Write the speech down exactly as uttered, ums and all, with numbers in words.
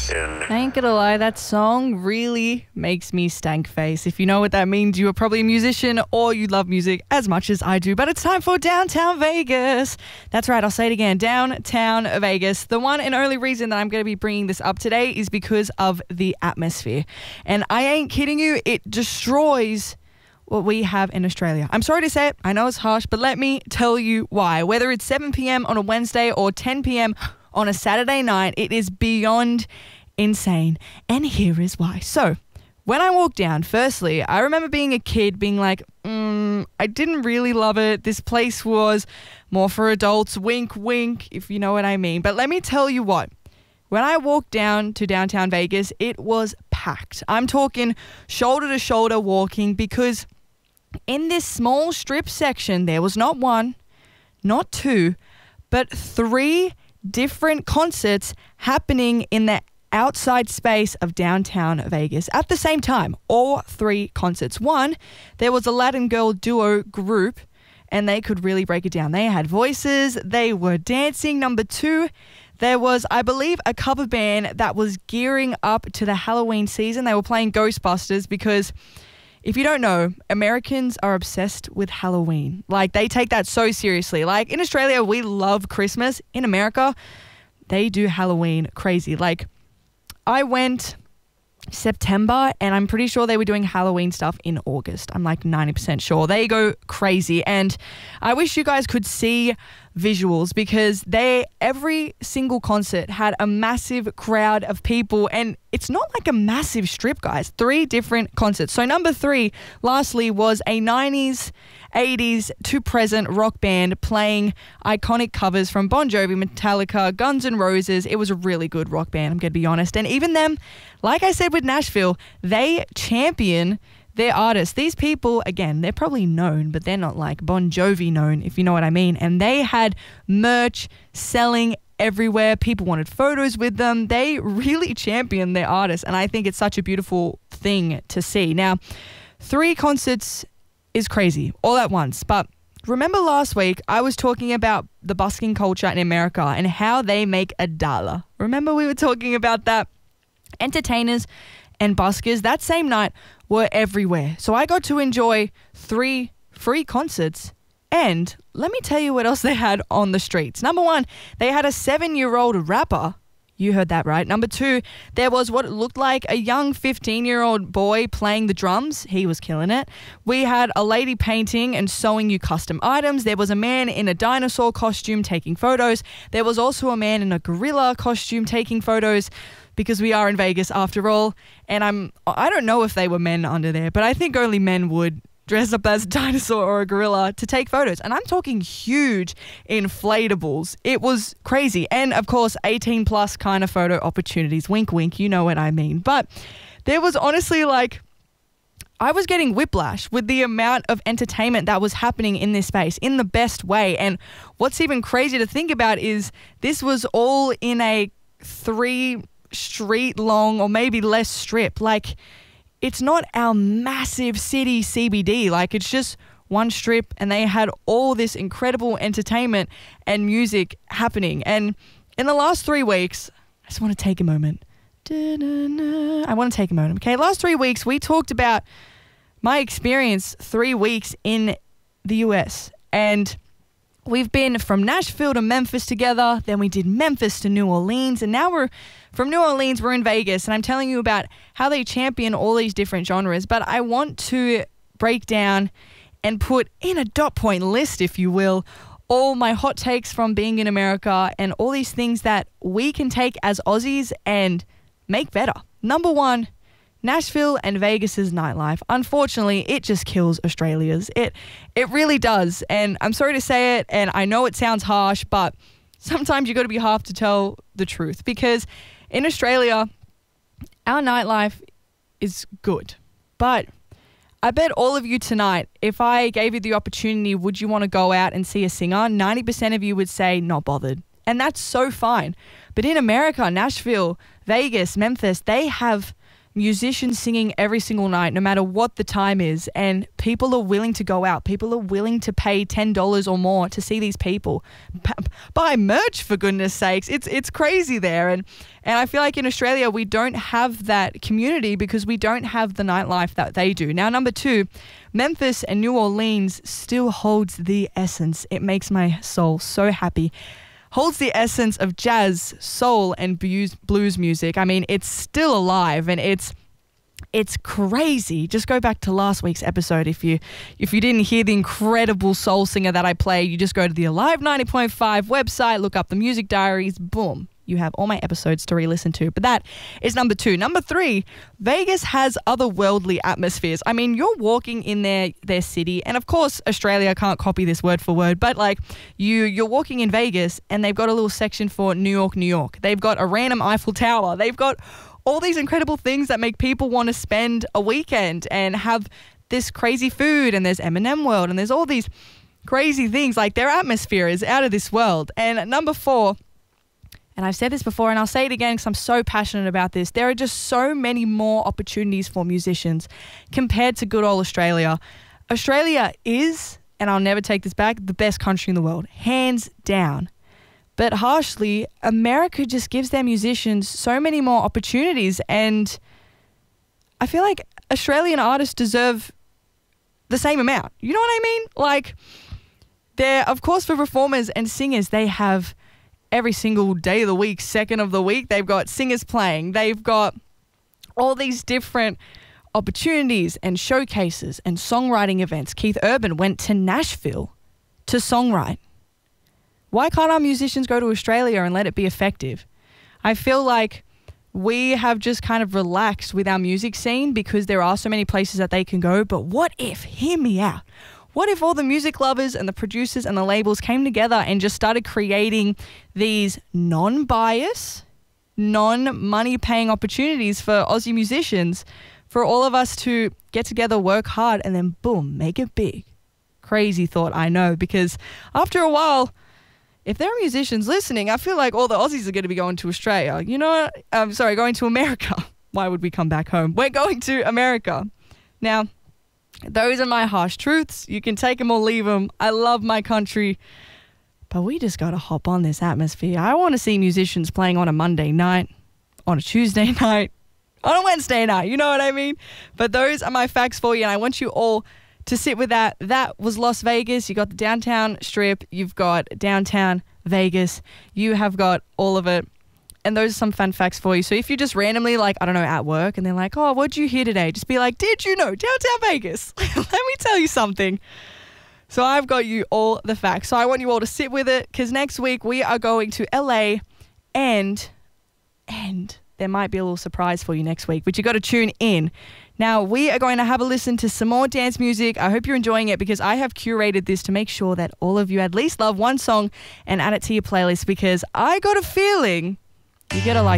Station. I ain't gonna lie, that song really makes me stank face. If you know what that means, you are probably a musician or you love music as much as I do. But it's time for Downtown Vegas. That's right, I'll say it again. Downtown Vegas. The one and only reason that I'm going to be bringing this up today is because of the atmosphere. And I ain't kidding you, it destroys what we have in Australia. I'm sorry to say it, I know it's harsh, but let me tell you why. Whether it's seven p.m. on a Wednesday or ten p.m. on a Saturday night, it is beyond insane. And here is why. So, when I walked down, firstly, I remember being a kid being like, mm, I didn't really love it. This place was more for adults. Wink, wink, if you know what I mean. But let me tell you what. When I walked down to downtown Vegas, it was packed. I'm talking shoulder to shoulder walking because in this small strip section, there was not one, not two, but three different concerts happening in the outside space of downtown Vegas at the same time. All three concerts. One, there was a Latin girl duo group and they could really break it down. They had voices, they were dancing. Number two, there was, I believe, a cover band that was gearing up to the Halloween season. They were playing Ghostbusters because if you don't know, Americans are obsessed with Halloween. Like, they take that so seriously. Like, in Australia, we love Christmas. In America, they do Halloween crazy. Like, I went September and I'm pretty sure they were doing Halloween stuff in August. I'm like ninety percent sure. They go crazy. And I wish you guys could see visuals because they every single concert had a massive crowd of people and it's not like a massive strip, guys. Three different concerts. So number three, lastly, was a nineties, eighties to present rock band playing iconic covers from Bon Jovi, Metallica, Guns N' Roses. It was a really good rock band, I'm going to be honest. And even them, like I said with Nashville, they champion their artists. These people, again, they're probably known, but they're not like Bon Jovi known, if you know what I mean. And they had merch selling everywhere. People wanted photos with them. They really championed their artists. And I think it's such a beautiful thing to see. Now, three concerts is crazy all at once. But remember last week, I was talking about the busking culture in America and how they make a dollar. Remember we were talking about that? Entertainers and buskers that same night were everywhere. So I got to enjoy three free concerts. And let me tell you what else they had on the streets. Number one, they had a seven-year-old rapper. You heard that right. Number two, there was what looked like a young fifteen-year-old boy playing the drums. He was killing it. We had a lady painting and sewing you custom items. There was a man in a dinosaur costume taking photos. There was also a man in a gorilla costume taking photos because we are in Vegas after all. And I'm, I don't know if they were men under there, but I think only men would dress up as a dinosaur or a gorilla to take photos. And I'm talking huge inflatables. It was crazy. And of course, eighteen plus kind of photo opportunities. Wink, wink, you know what I mean. But there was honestly like, I was getting whiplash with the amount of entertainment that was happening in this space in the best way. And what's even crazy to think about is this was all in a three street long or maybe less strip. Like, it's not our massive city C B D. Like, it's just one strip and they had all this incredible entertainment and music happening. And in the last three weeks, I just want to take a moment. I want to take a moment. Okay, last three weeks, we talked about my experience three weeks in the U S. And we've been from Nashville to Memphis together. Then we did Memphis to New Orleans. And now we're from New Orleans, we're in Vegas. And I'm telling you about how they champion all these different genres. But I want to break down and put in a dot point list, if you will, all my hot takes from being in America and all these things that we can take as Aussies and make better. Number one, Nashville and Vegas's nightlife. Unfortunately, it just kills Australia's. It it really does. And I'm sorry to say it, and I know it sounds harsh, but sometimes you got to be half to tell the truth. Because in Australia, our nightlife is good. But I bet all of you tonight, if I gave you the opportunity, would you want to go out and see a singer? ninety percent of you would say not bothered. And that's so fine. But in America, Nashville, Vegas, Memphis, they have musicians singing every single night, no matter what the time is, and people are willing to go out. People are willing to pay ten dollars or more to see these people. P- buy merch, for goodness sakes. It's it's crazy there. And, and I feel like in Australia, we don't have that community because we don't have the nightlife that they do. Now, number two, Memphis and New Orleans still holds the essence. It makes my soul so happy. Holds the essence of jazz, soul, and blues, blues music. I mean, it's still alive, and it's it's crazy. Just go back to last week's episode if you if you didn't hear the incredible soul singer that I play. You just go to the Alive ninety point five website, look up the Music Diaries, boom. You have all my episodes to re-listen to. But that is number two. Number three, Vegas has otherworldly atmospheres. I mean, you're walking in their their city, and of course, Australia can't copy this word for word, but like you, you're walking in Vegas, and they've got a little section for New York, New York. They've got a random Eiffel Tower. They've got all these incredible things that make people want to spend a weekend and have this crazy food, and there's M and M World, and there's all these crazy things. Like, their atmosphere is out of this world. And number four, and I've said this before, and I'll say it again because I'm so passionate about this. There are just so many more opportunities for musicians compared to good old Australia. Australia is, and I'll never take this back, the best country in the world, hands down. But harshly, America just gives their musicians so many more opportunities, and I feel like Australian artists deserve the same amount. You know what I mean? Like, they're, of course, for performers and singers, they have every single day of the week, second of the week, they've got singers playing. They've got all these different opportunities and showcases and songwriting events. Keith Urban went to Nashville to songwrite. Why can't our musicians go to Australia and let it be effective? I feel like we have just kind of relaxed with our music scene because there are so many places that they can go. But what if, hear me out, what if all the music lovers and the producers and the labels came together and just started creating these non-bias, non-money paying opportunities for Aussie musicians, for all of us to get together, work hard, and then boom, make it big? Crazy thought, I know, because after a while, if there are musicians listening, I feel like all the Aussies are going to be going to Australia. You know what? I'm sorry, going to America. Why would we come back home? We're going to America. Now, those are my harsh truths. You can take them or leave them. I love my country, but we just got to hop on this atmosphere. I want to see musicians playing on a Monday night, on a Tuesday night, on a Wednesday night. You know what I mean? But those are my facts for you, and I want you all to sit with that. That was Las Vegas. You got the downtown strip. You've got downtown Vegas. You have got all of it. And those are some fun facts for you. So if you're just randomly, like, I don't know, at work, and they're like, oh, what'd you hear today? Just be like, did you know downtown Vegas? Let me tell you something. So I've got you all the facts. So I want you all to sit with it, because next week we are going to L A, and, and there might be a little surprise for you next week, but you got to tune in. Now, we are going to have a listen to some more dance music. I hope you're enjoying it, because I have curated this to make sure that all of you at least love one song and add it to your playlist, because I got a feeling you're going to like